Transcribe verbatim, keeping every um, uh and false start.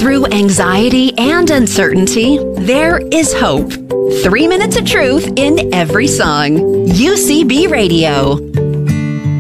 Through anxiety and uncertainty, there is hope. Three minutes of truth in every song. U C B Radio.